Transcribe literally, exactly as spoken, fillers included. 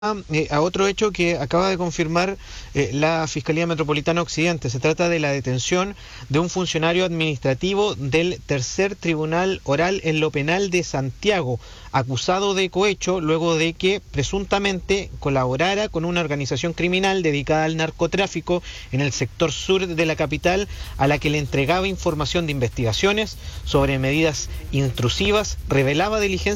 Eh, a otro hecho que acaba de confirmar eh, la Fiscalía Metropolitana Occidente. Se trata de la detención de un funcionario administrativo del Tercer Tribunal Oral en lo Penal de Santiago, acusado de cohecho luego de que presuntamente colaborara con una organización criminal dedicada al narcotráfico en el sector sur de la capital, a la que le entregaba información de investigaciones sobre medidas intrusivas, revelaba diligencias